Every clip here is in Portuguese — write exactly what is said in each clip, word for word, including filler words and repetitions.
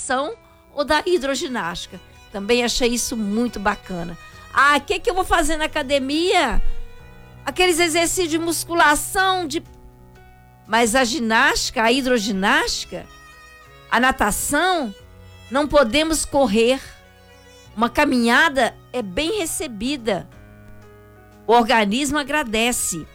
natação ou da hidroginástica. Também achei isso muito bacana. Ah, o que, que eu vou fazer na academia? Aqueles exercícios de musculação, de... mas a ginástica, a hidroginástica, a natação, não podemos correr. Uma caminhada é bem recebida. O organismo agradece.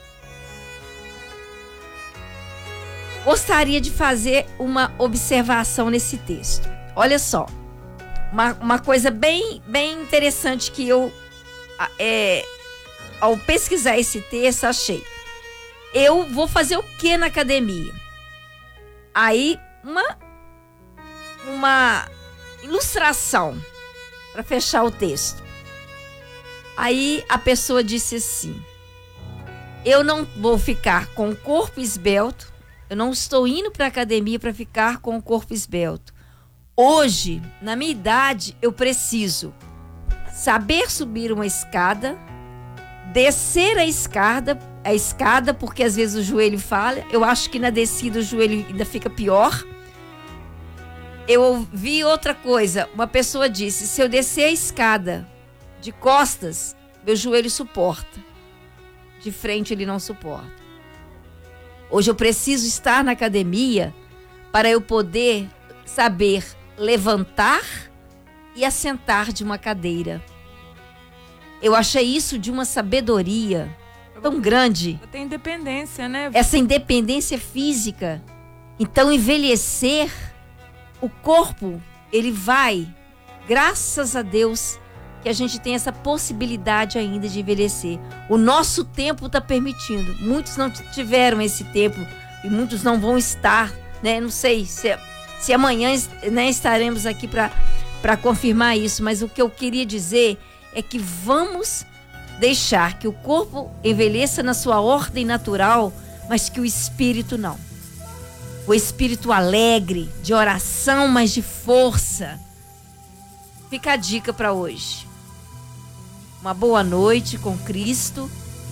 Gostaria de fazer uma observação nesse texto. Olha só, uma, uma coisa bem, bem interessante que eu, é, ao pesquisar esse texto, achei. Eu vou fazer o que na academia? Aí, uma, uma ilustração para fechar o texto. Aí a pessoa disse assim: eu não vou ficar com o corpo esbelto, eu não estou indo para a academia para ficar com o corpo esbelto. Hoje, na minha idade, eu preciso saber subir uma escada, descer a escada, a escada, porque às vezes o joelho falha. Eu acho que na descida o joelho ainda fica pior. Eu ouvi outra coisa, uma pessoa disse: se eu descer a escada de costas, meu joelho suporta, de frente ele não suporta. Hoje eu preciso estar na academia para eu poder saber levantar e assentar de uma cadeira. Eu achei isso de uma sabedoria tão grande. Tem independência, né? Essa independência física. Então, envelhecer, o corpo, ele vai, graças a Deus, que a gente tem essa possibilidade ainda de envelhecer. O nosso tempo está permitindo. Muitos não tiveram esse tempo e muitos não vão estar, né? Não sei se, se amanhã, né, estaremos aqui para confirmar isso, mas o que eu queria dizer é que vamos deixar que o corpo envelheça na sua ordem natural, mas que o espírito não. O espírito alegre, de oração, mas de força. Fica a dica para hoje. Uma boa noite com Cristo.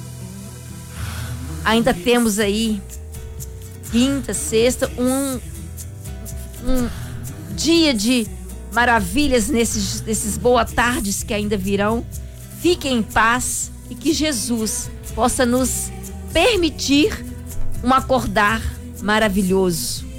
Ainda temos aí quinta, sexta, um, um dia de maravilhas nesses, nesses boas tardes que ainda virão. Fiquem em paz e que Jesus possa nos permitir um acordar maravilhoso.